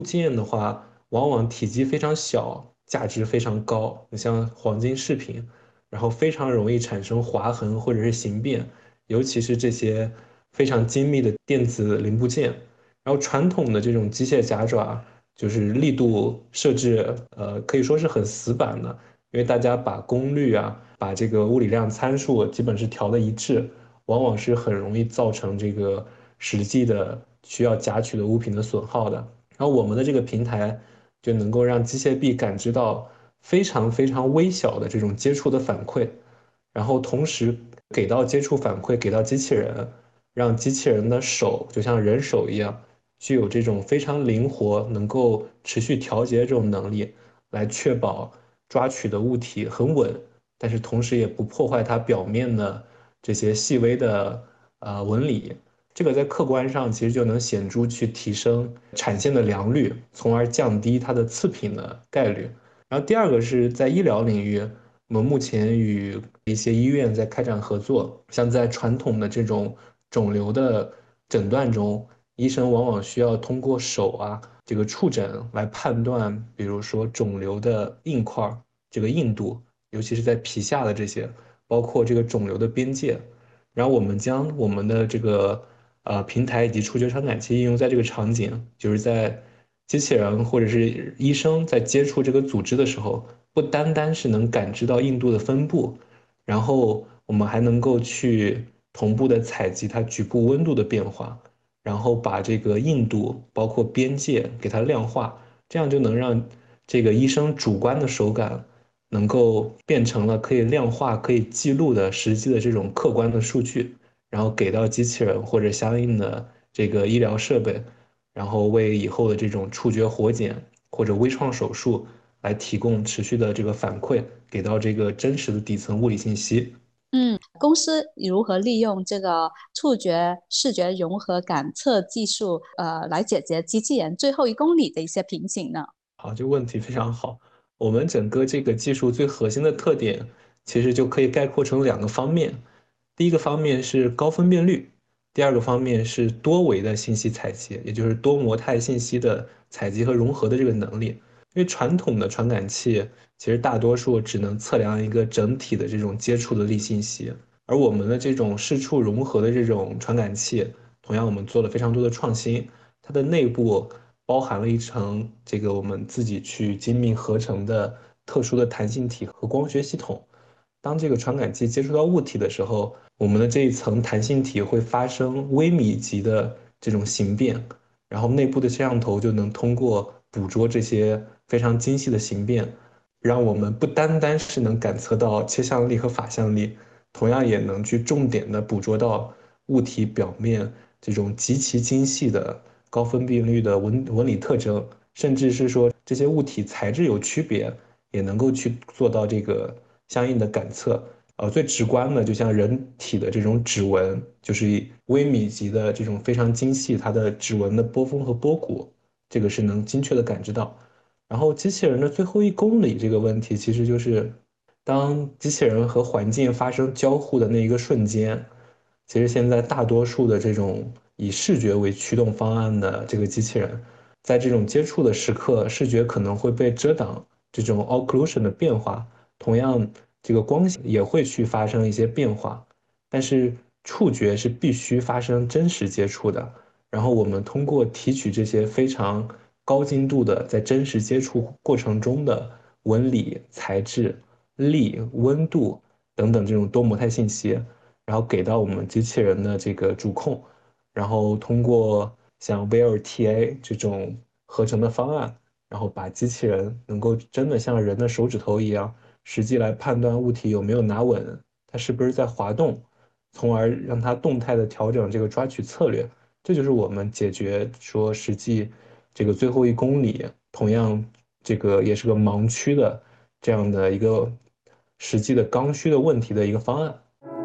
件的话，往往体积非常小，价值非常高。你像黄金饰品，然后非常容易产生划痕或者是形变，尤其是这些非常精密的电子零部件。然后传统的这种机械夹爪，就是力度设置，可以说是很死板的，因为大家把功率啊，把这个物理量参数基本是调的一致，往往是很容易造成这个实际的需要夹取的物品的损耗的。然后我们的这个平台就能够让机械臂感知到非常非常微小的这种接触的反馈，然后同时给到接触反馈给到机器人，让机器人的手就像人手一样，具有这种非常灵活、能够持续调节这种能力，来确保抓取的物体很稳，但是同时也不破坏它表面的这些细微的纹理。这个在客观上其实就能显著去提升产线的良率，从而降低它的次品的概率。然后第二个是在医疗领域，我们目前与一些医院在开展合作，像在传统的这种肿瘤的诊断中，医生往往需要通过手啊这个触诊来判断，比如说肿瘤的硬块这个硬度，尤其是在皮下的这些，包括这个肿瘤的边界。然后我们将我们的这个平台以及触觉传感器应用在这个场景，就是在机器人或者是医生在接触这个组织的时候，不单单是能感知到硬度的分布，然后我们还能够去同步的采集它局部温度的变化，然后把这个硬度包括边界给它量化，这样就能让这个医生主观的手感能够变成了可以量化、可以记录的实际的这种客观的数据，然后给到机器人或者相应的这个医疗设备，然后为以后的这种触觉活检或者微创手术来提供持续的这个反馈，给到这个真实的底层物理信息。 公司如何利用这个触觉视觉融合感测技术，来解决机器人最后1公里的一些瓶颈呢？ 好，这个问题非常好。我们整个这个技术最核心的特点，其实就可以概括成两个方面。第一个方面是高分辨率，第二个方面是多维的信息采集，也就是多模态信息的采集和融合的这个能力。因为传统的传感器其实大多数只能测量一个整体的这种接触的力信息，而我们的这种视触融合的这种传感器，同样我们做了非常多的创新，它的内部包含了一层这个我们自己去精密合成的特殊的弹性体和光学系统。当这个传感器接触到物体的时候，我们的这一层弹性体会发生微米级的这种形变，然后内部的摄像头就能通过捕捉这些非常精细的形变，让我们不单单是能感测到切向力和法向力，同样也能去重点的捕捉到物体表面这种极其精细的高分辨率的纹理特征，甚至是说这些物体材质有区别，也能够去做到这个相应的感测。最直观的，就像人体的这种指纹，就是以微米级的这种非常精细，它的指纹的波峰和波谷，这个是能精确的感知到。然后机器人的最后1公里这个问题，其实就是当机器人和环境发生交互的那一个瞬间，其实现在大多数的这种以视觉为驱动方案的这个机器人，在这种接触的时刻，视觉可能会被遮挡，这种 occlusion 的变化，同样这个光线也会去发生一些变化，但是触觉是必须发生真实接触的。然后我们通过提取这些非常高精度的在真实接触过程中的纹理、材质、力、温度等等这种多模态信息，然后给到我们机器人的这个主控，然后通过像 VLTA 这种合成的方案，然后把机器人能够真的像人的手指头一样，实际来判断物体有没有拿稳，它是不是在滑动，从而让它动态的调整这个抓取策略。这就是我们解决说实际这个最后1公里，同样这个也是个盲区的这样的一个实际的刚需的问题的一个方案。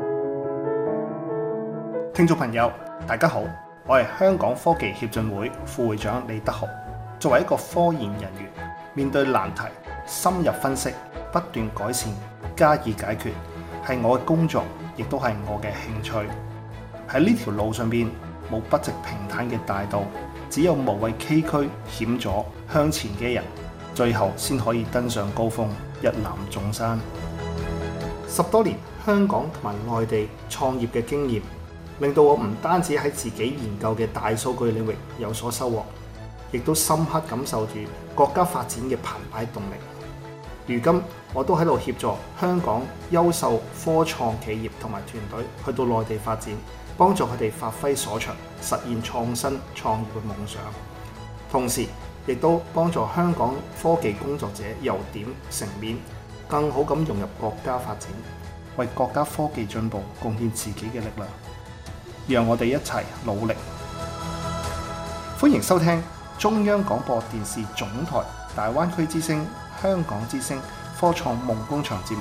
聽眾朋友，大家好，我係香港科技協進會副會長李德豪。作為一個科研人員，面對難題，深入分析，不斷改善，加以解決，係我嘅工作，亦都係我嘅興趣。喺呢條路上邊，冇不直平坦嘅大道， 只有無畏崎嶇險阻向前嘅人，最後先可以登上高峰，一覽眾山。10多年香港同埋內地創業嘅經驗，令到我唔單止喺自己研究嘅大數據領域有所收穫，亦都深刻感受住國家發展嘅澎湃動力。如今我都喺度協助香港優秀科創企業同埋團隊去到內地發展，幫助佢哋發揮所長，實現創新創業嘅夢想。同時亦都幫助香港科技工作者由點成面，更好咁融入國家發展，為國家科技進步貢獻自己嘅力量。讓我哋一齊努力。歡迎收聽中央廣播電視總台大灣區之聲、香港之聲科創夢工場節目。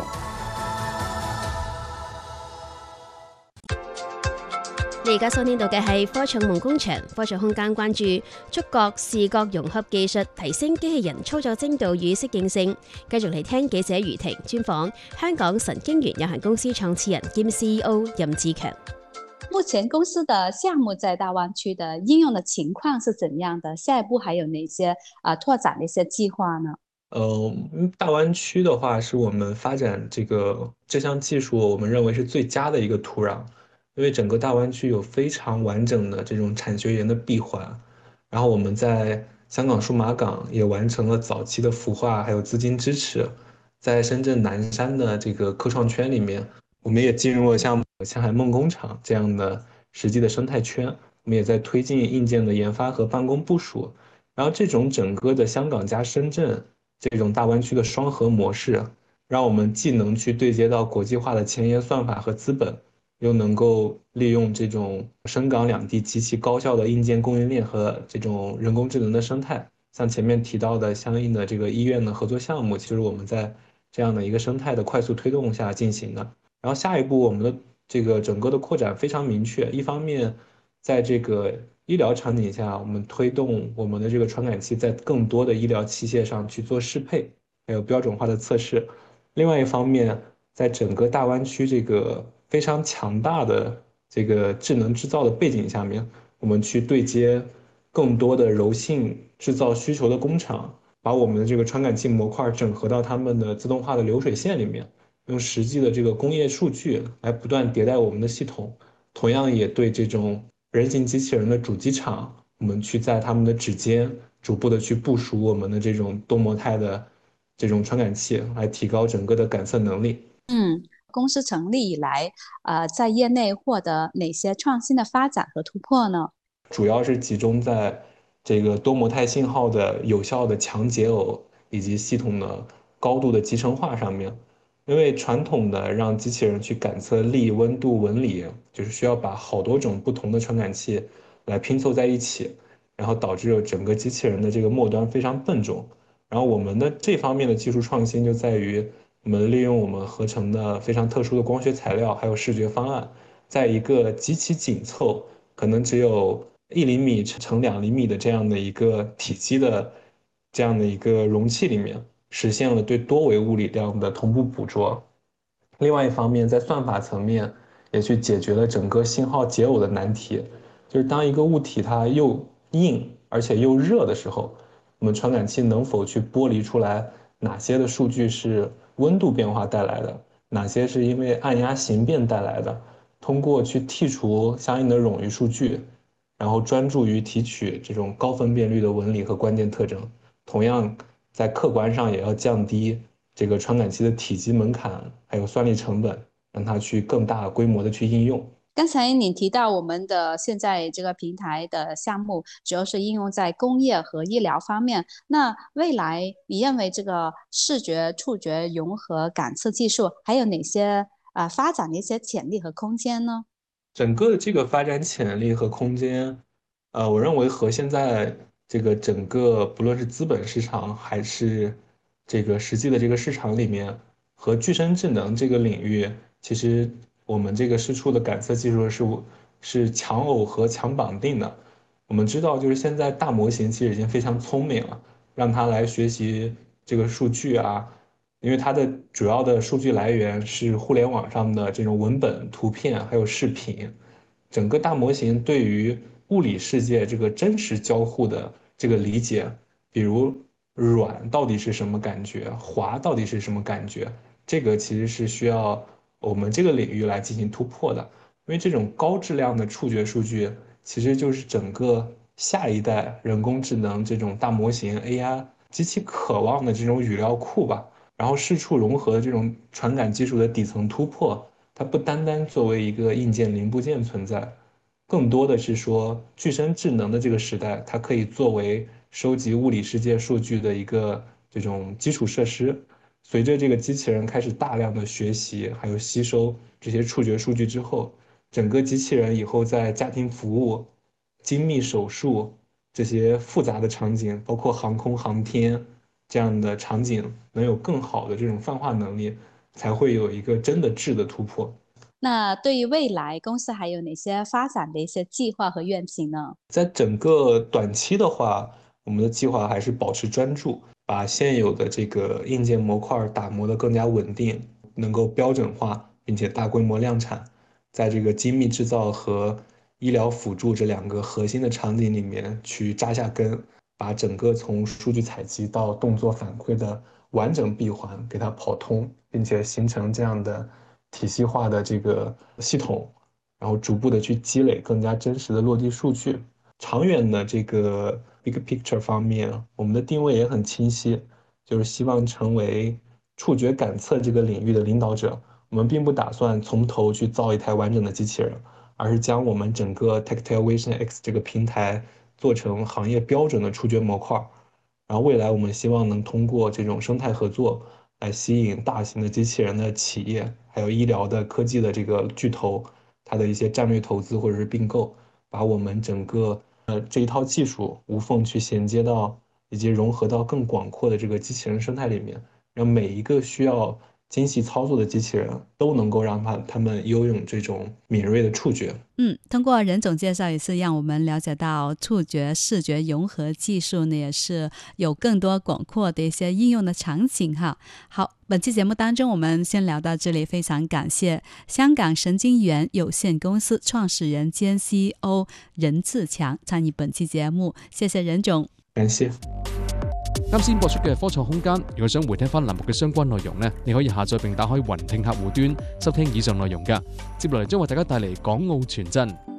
你而家收聽到嘅係科創夢工場，科創空間關注觸覺視覺融合技術，提升機器人操作精度與適應性。繼續嚟聽記者余婷專訪香港神經元有限公司創始人兼 CEO 任志強。 目前公司的項目在大灣區的應用的情況是怎樣的？下一步還有哪些拓展的一些計劃呢？ 大灣區的話是我們發展這項技術，我們認為是最佳的一個土壤，因為整個大灣區有非常完整的這種產學研的閉環。然後我們在香港數碼港也完成了早期的孵化，還有資金支持。在深圳南山的這個科創圈裡面，我們也進入了像香海夢工廠這樣的實際的生態圈，我們也在推進硬件的研發和辦公部署。然後這種整個的香港加深圳這種大灣區的雙核模式，讓我們既能去對接到國際化的前沿算法和資本，又能夠利用這種深港兩地極其高效的硬件供應鏈和這種人工智能的生態。像前面提到的相應的這個醫院的合作項目，其實我們在這樣的一個生態的快速推動下進行的。然後下一步我們的這個整個的擴展非常明確，一方面在這個醫療場景下，我們推動我們的這個傳感器在更多的醫療器械上去做適配，還有標準化的測試。另外一方面，在整個大灣區這個非常強大的這個智能製造的背景下面，我們去對接更多的柔性製造需求的工廠，把我們的這個傳感器模塊整合到他們的自動化的流水線裡面，用實際的這個工業數據來不斷迭代我們的系統。同樣也對這種人形機器人的主機廠，我們去在他們的指尖逐步的去部署我們的這種多模態的這種傳感器，來提高整個的感測能力。 公司成立以來，在業內獲得哪些創新的發展和突破呢？ 主要是集中在這個多模態信號的有效的強解耦以及系統的高度的集成化上面。因為傳統的讓機器人去感測力、溫度、紋理，就是需要把好多種不同的傳感器來拼湊在一起，然後導致整個機器人的這個末端非常笨重。然後我們的這方面的技術創新就在於，我們利用我們合成的非常特殊的光學材料，還有視覺方案，在一個極其緊湊，可能只有1厘米乘2厘米的這樣的一個體積的這樣的一個容器裡面，實現了對多維物理量的同步捕捉。另外一方面，在算法層面也去解決了整個信號解耦的難題，就是當一個物體它又硬而且又熱的時候，我們傳感器能否去剝離出來哪些的數據是溫度變化帶來的，哪些是因為按壓形變帶來的，通過去剔除相應的冗餘數據，然後專注於提取這種高分辨率的紋理和關鍵特徵。同樣在客觀上也要降低這個傳感器的體積門檻，還有算力成本，讓它去更大規模的去應用。 剛才你提到我們的現在這個平台的項目主要是應用在工業和醫療方面，那未來你認為這個視覺觸覺融合感測技術還有哪些發展的一些潛力和空間呢？ 整個這個發展潛力和空間，我認為和現在這個整個不論是資本市場還是這個實際的這個市場裡面，和具身智能這個領域，其實我們這個視觸的感測技術是強耦和強綁定的。我們知道，就是現在大模型其實已經非常聰明了，讓它來學習這個數據啊，因為它的主要的數據來源是互聯網上的這種文本、圖片還有視頻。整個大模型對於物理世界这个真实交互的这个理解，比如软到底是什么感觉，滑到底是什么感觉，这个其实是需要我们这个领域来进行突破的。因为这种高质量的触觉数据，其实就是整个下一代人工智能这种大模型 AI 极其渴望的这种语料库吧。然后视触融合的这种传感技术的底层突破，它不单单作为一个硬件零部件存在，更多的是说具身智能的这个时代，它可以作为收集物理世界数据的一个这种基础设施。随着这个机器人开始大量的学习，还有吸收这些触觉数据之后，整个机器人以后在家庭服务、精密手术这些复杂的场景，包括航空航天这样的场景，能有更好的这种泛化能力，才会有一个真的质的突破。 那对于未来公司还有哪些发展的一些计划和愿景呢？ 在整个短期的话，我们的计划还是保持专注，把现有的这个硬件模块打磨得更加稳定，能够标准化，并且大规模量产。在这个精密制造和医疗辅助这两个核心的场景里面去扎下根，把整个从数据采集到动作反馈的完整闭环给它跑通，并且形成这样的体系化的这个系统，然后逐步的去积累更加真实的落地数据。长远的这个 big picture 方面，我们的定位也很清晰，就是希望成为触觉感测这个领域的领导者。我们并不打算从头去造一台完整的机器人，而是将我们整个 Tactile Vision X 这个平台做成行业标准的触觉模块。然后未来我们希望能通过这种生态合作来吸引大型的机器人的企业，还有医疗的科技的这个巨头，它的一些战略投资或者是并购，把我们整个这一套技术无缝去衔接到以及融合到更广阔的这个机器人生态里面，让每一个需要精细操作的机器人都能够让他们拥有这种敏锐的触觉。 通过任总介绍也是让我们了解到触觉视觉融合技术呢也是有更多广阔的一些应用的场景哈。好，本期节目当中我们先聊到这里，非常感谢香港神经元有限公司创始人兼 CEO 任志強參與本期節目，謝謝任總。 感謝。 啱先播出嘅科創空間，如果想回聽翻欄目嘅相關內容呢，你可以下載並打開雲聽客戶端收聽以上內容㗎。接落嚟將為大家帶嚟港澳傳真。